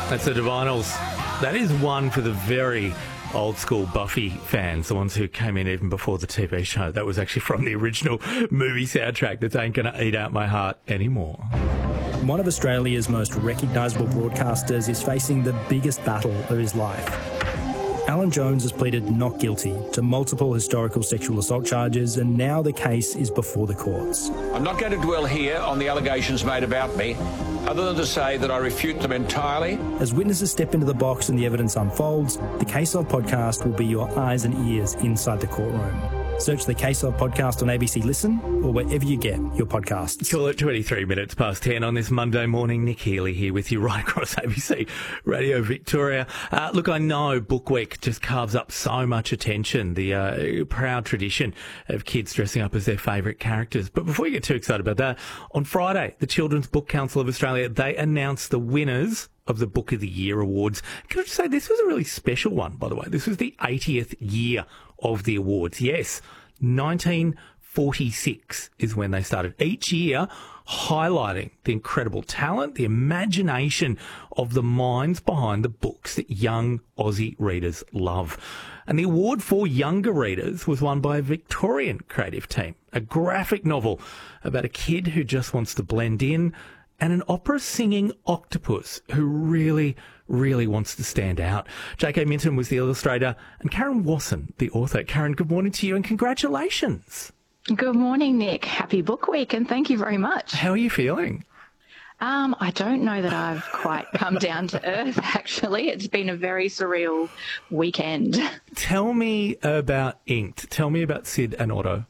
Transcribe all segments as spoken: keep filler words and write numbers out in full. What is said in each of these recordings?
That's the Divinyls. That is one for the very old school Buffy fans, the ones who came in even before the T V show. That was actually from the original movie soundtrack that ain't going to eat out my heart anymore. One of Australia's most recognisable broadcasters is facing the biggest battle of his life. Alan Jones has pleaded not guilty to multiple historical sexual assault charges, and now the case is before the courts. I'm not going to dwell here on the allegations made about me, other than to say that I refute them entirely. As witnesses step into the box and the evidence unfolds, the Case Of podcast will be your eyes and ears inside the courtroom. Search the Case Of podcast on A B C Listen or wherever you get your podcasts. Call it twenty-three minutes past ten on this Monday morning. Nick Healy here with you right across A B C Radio Victoria. Uh, look, I know Book Week just carves up so much attention, the uh, proud tradition of kids dressing up as their favourite characters. But before you get too excited about that, on Friday, the Children's Book Council of Australia, they announced the winners of the Book of the Year awards. Can I just say, this was a really special one, by the way. This was the eightieth year of the awards. Yes, nineteen forty-six is when they started. Each year highlighting the incredible talent, the imagination of the minds behind the books that young Aussie readers love. And the award for younger readers was won by a Victorian creative team, a graphic novel about a kid who just wants to blend in, and an opera-singing octopus who really, really wants to stand out. J K Minton was the illustrator, and Karen Wasson, the author. Karen, good morning to you, and congratulations. Good morning, Nick. Happy Book Week, and thank you very much. How are you feeling? Um, I don't know that I've quite come down to earth, actually. It's been a very surreal weekend. Tell me about Inked. Tell me about Sid and Otto.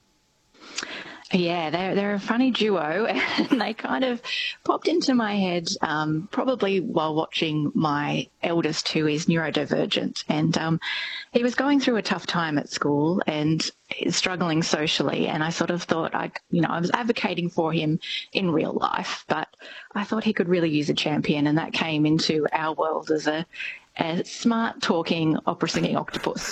Yeah, they're, they're a funny duo, and they kind of popped into my head um, probably while watching my eldest, who is neurodivergent. And um, he was going through a tough time at school and struggling socially. And I sort of thought, I, you know, I was advocating for him in real life, but I thought he could really use a champion. And that came into our world as a a smart talking opera singing octopus.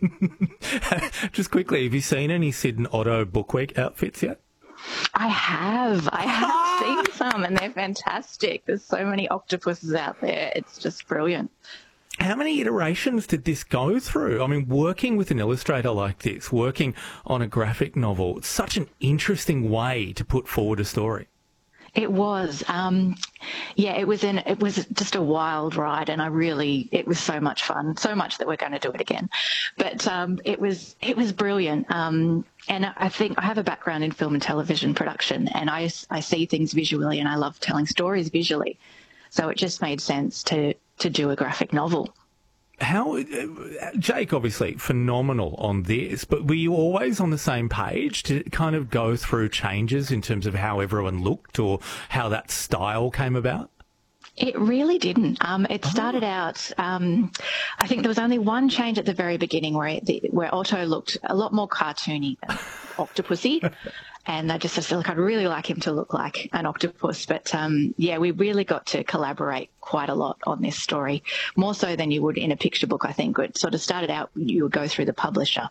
Just quickly, have you seen any Sid and Otto Book Week outfits yet? I have. I have seen some, and they're fantastic. There's so many octopuses out there. It's just brilliant. How many iterations did this go through? I mean, working with an illustrator like this, working on a graphic novel, it's such an interesting way to put forward a story. It was, um, yeah, it was in, it was just a wild ride, and I really, it was so much fun, so much that we're going to do it again. But um, it was, it was brilliant. Um, and I think I have a background in film and television production, and I, I see things visually, and I love telling stories visually. So it just made sense to, to do a graphic novel. How, Jake, obviously phenomenal on this, but were you always on the same page to kind of go through changes in terms of how everyone looked or how that style came about? It really didn't. Um, it started oh. out, um, I think there was only one change at the very beginning where it, where Otto looked a lot more cartoony than Octopussy. And I just felt like I'd really like him to look like an octopus. But, um, yeah, we really got to collaborate quite a lot on this story, more so than you would in a picture book, I think. It sort of started out, you would go through the publisher,